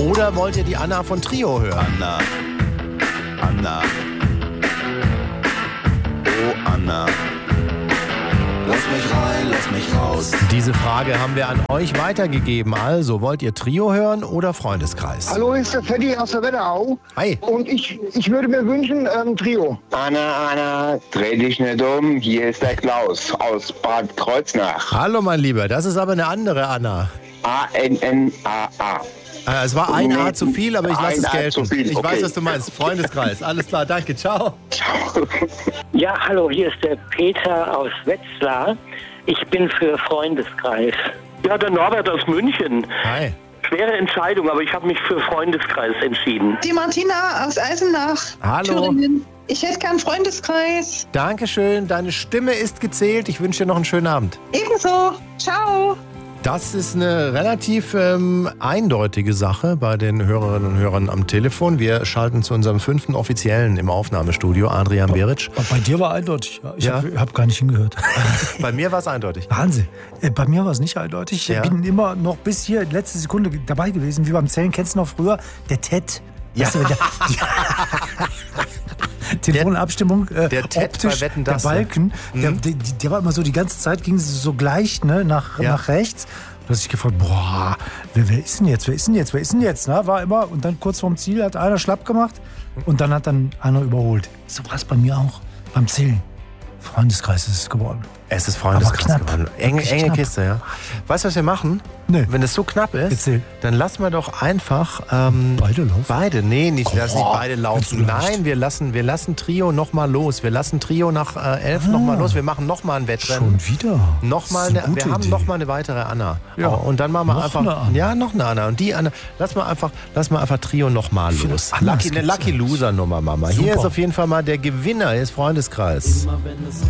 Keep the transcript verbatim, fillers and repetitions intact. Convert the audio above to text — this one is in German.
Oder wollt ihr die Anna von Trio hören? Anna. Anna. Oh, Anna. Lass mich rein, lass mich raus. Diese Frage haben wir an euch weitergegeben. Also, wollt ihr Trio hören oder Freundeskreis? Hallo, ist der Fetti aus der Wetterau. Hi. Und ich, ich würde mir wünschen, ähm, Trio. Anna, Anna, dreh dich nicht um. Hier ist der Klaus aus Bad Kreuznach. Hallo, mein Lieber. Das ist aber eine andere Anna. A N N A A. Äh, Es war ein A zu viel, aber ich lasse es Ein A gelten. zu viel, Ich okay. weiß, was du meinst. Freundeskreis. Alles klar, danke. Ciao. Ciao. Ja, hallo, hier ist der Peter aus Wetzlar. Ich bin für Freundeskreis. Ja, der Norbert aus München. Hi. Schwere Entscheidung, aber ich habe mich für Freundeskreis entschieden. Die Martina aus Eisenach. Hallo. Thüringen. Ich hätte gern Freundeskreis. Dankeschön. Deine Stimme ist gezählt. Ich wünsche dir noch einen schönen Abend. Ebenso. Ciao. Das ist eine relativ ähm, eindeutige Sache bei den Hörerinnen und Hörern am Telefon. Wir schalten zu unserem fünften Offiziellen im Aufnahmestudio, Adrian Beric. Bei dir war eindeutig. Ich Ja. habe hab gar nicht hingehört. Bei mir war es eindeutig. Wahnsinn. Äh, Bei mir war es nicht eindeutig. Ich Ja. bin immer noch bis hier letzte Sekunde dabei gewesen, wie beim Zählen. Kennst du noch früher? Der Ted. Ja. Weißt du, der, die, Telefonabstimmung, äh, der Ted optisch, bei Wetten, der dass, Balken, ja. der, Mhm. der, der war immer so, die ganze Zeit ging es so gleich, ne, nach, Ja. nach rechts. Du hast dich gefragt, boah, wer, wer ist denn jetzt, wer ist denn jetzt, wer ist denn jetzt? Ne? War immer, und dann kurz vorm Ziel hat einer schlapp gemacht und dann hat dann einer überholt. So war es bei mir auch beim Zählen. Freundeskreis ist es geworden. Es ist Freundeskreis Aber knapp. geworden. Enge, Wirklich enge knapp. Kiste, ja. Weißt du, was wir machen? Nee. Wenn es so knapp ist, Erzähl. dann lassen wir doch einfach ähm, Beide laufen? Beide, nee, nicht, lass nicht beide willst laufen. du leicht? Nein, wir lassen, wir lassen Trio nochmal los. Wir lassen Trio nach äh, elf nochmal los. Wir machen nochmal ein Wettrennen. Schon wieder? Noch mal Das ist eine, eine wir gute haben Idee. noch mal eine weitere Anna. Ja. Oh, und dann machen wir Noch einfach eine Anna. ja noch eine Anna und die Anna. Lass mal einfach, lass mal einfach Trio noch mal viele los. Annas Lucky, eine gibt's Lucky eigentlich? Loser Nummer, Mama. Hier Super. ist auf jeden Fall mal der Gewinner, ist Freundeskreis. Immer wenn es